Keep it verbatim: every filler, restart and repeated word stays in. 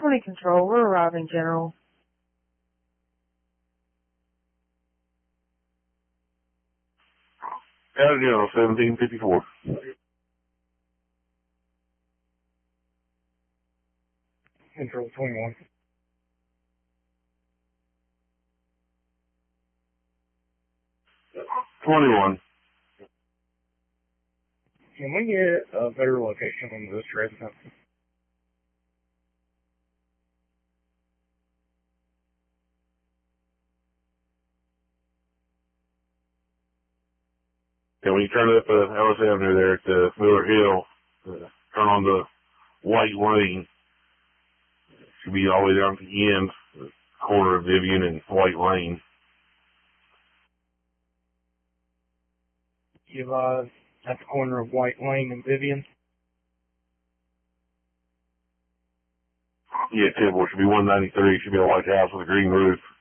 twenty Control, we're arriving, General. County General, seventeen fifty-four. Control twenty-one. twenty-one. Can we get a better location on this residence? And when you turn up uh, Ellis Avenue there at uh, Miller Hill, uh, turn on the White Lane. Should be all the way down to the end, the corner of Vivian and White Lane. You live at the corner of White Lane and Vivian? Yeah, Tidwell should be one ninety-three. Should be a white house with a green roof.